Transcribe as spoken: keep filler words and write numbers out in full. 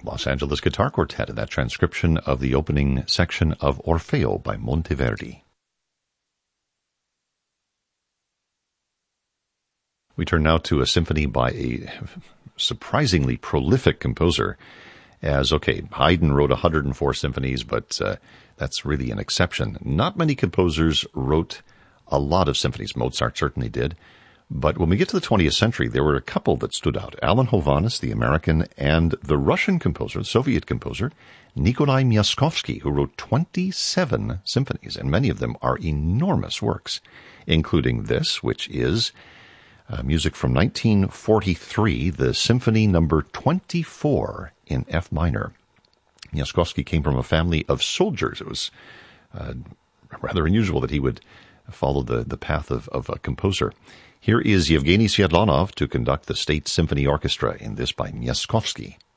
Los Angeles Guitar Quartet in that transcription of the opening section of Orfeo by Monteverdi. We turn now to a symphony by a surprisingly prolific composer. As, okay, Haydn wrote one hundred four symphonies, but uh, that's really an exception. Not many composers wrote a lot of symphonies. Mozart certainly did. But when we get to the twentieth century, there were a couple that stood out. Alan Hovhaness, the American, and the Russian composer, the Soviet composer, Nikolai Myaskovsky, who wrote twenty-seven symphonies, and many of them are enormous works, including this, which is uh, music from nineteen forty-three, the Symphony Number twenty-four in F minor. Myaskovsky came from a family of soldiers. It was uh, rather unusual that he would follow the, the path of, of a composer. Here is Yevgeny Sviatlanov to conduct the State Symphony Orchestra in this by Myaskovsky.